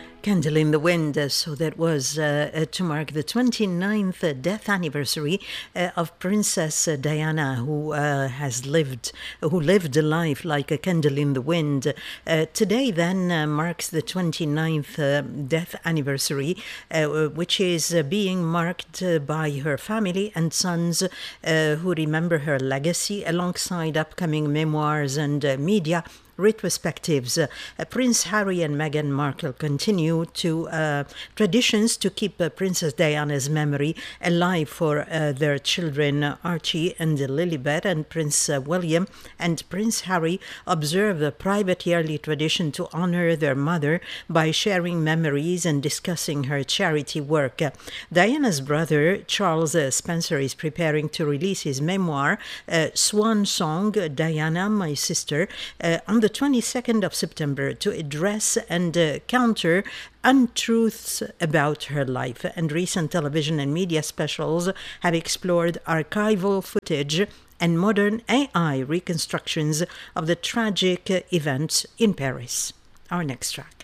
Candle in the Wind. So that was to mark the 29th death anniversary of Princess Diana, who lived a life like a candle in the wind. Today then marks the 29th death anniversary, which is being marked by her family and sons who remember her legacy alongside upcoming memoirs and media retrospectives. Prince Harry and Meghan Markle continue to traditions to keep Princess Diana's memory alive for their children Archie and Lilibet, and Prince William and Prince Harry observe a private yearly tradition to honor their mother by sharing memories and discussing her charity work. Diana's brother Charles Spencer is preparing to release his memoir, Swan Song, Diana, My Sister, on the 22nd of September to address and counter untruths about her life. And recent television and media specials have explored archival footage and modern AI reconstructions of the tragic events in Paris. Our next track.